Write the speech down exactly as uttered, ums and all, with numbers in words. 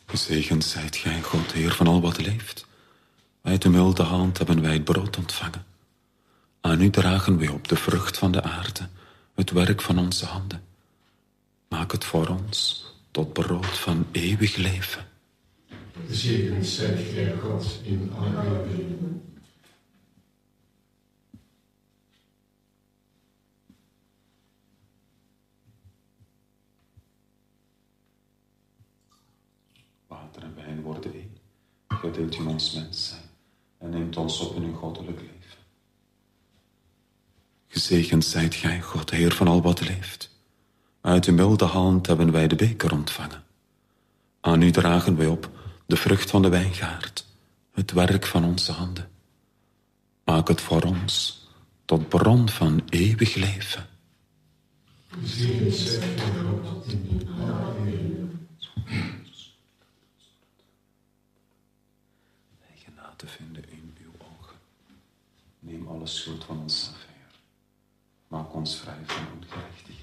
Gezegend zijt gij, God, Heer van al wat leeft. Uit de milde hand hebben wij het brood ontvangen. Aan u dragen wij op de vrucht van de aarde, het werk van onze handen. Maak het voor ons tot brood van eeuwig leven. Gezegend zijt gij, God, in alle eeuwen. Water en wijn worden één. Gij deelt in ons mens zijn en neemt ons op in uw goddelijk leven. Gezegend zijt gij, God, Heer van al wat leeft. Uit uw milde hand hebben wij de beker ontvangen. Aan u dragen wij op de vrucht van de wijngaard, het werk van onze handen. Maak het voor ons tot bron van eeuwig leven. Gezegend zijt gij, God, in alle eeuwen. Wij genade vinden in uw ogen. Neem alle schuld van ons af, Heer. Maak ons vrij van ongerechtigheid.